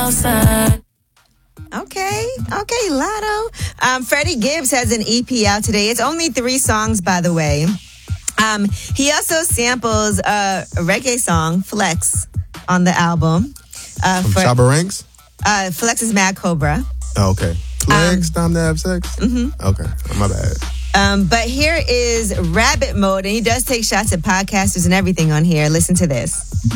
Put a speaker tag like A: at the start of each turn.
A: outside.
B: Okay, Lotto. Freddie Gibbs has an EP out today. It's only 3 songs, by the way. He also samples a reggae song, Flex, on the album.
C: From Shabba Ranks?
B: Flex is Mad Cobra.
C: Oh, okay. Flex, time to have sex? Mm-hmm. Okay, my bad.
B: But here is Rabbit Mode, and he does take shots at podcasters and everything on here. Listen to this.